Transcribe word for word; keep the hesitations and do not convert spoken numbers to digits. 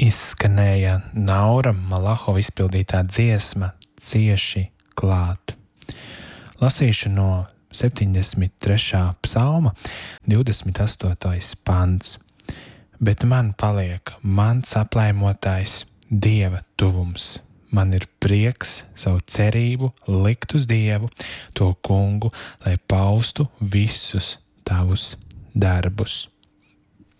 izskanēja Naura Malahova izpildītā dziesma Cieši klāt. Lasīšu no septiņdesmit trešā psalma, divdesmit astotais pants. Bet man paliek mans aplaimotais Dieva tuvums. Man ir prieks savu cerību likt uz Dievu, to kungu, lai paustu visus tavus darbus.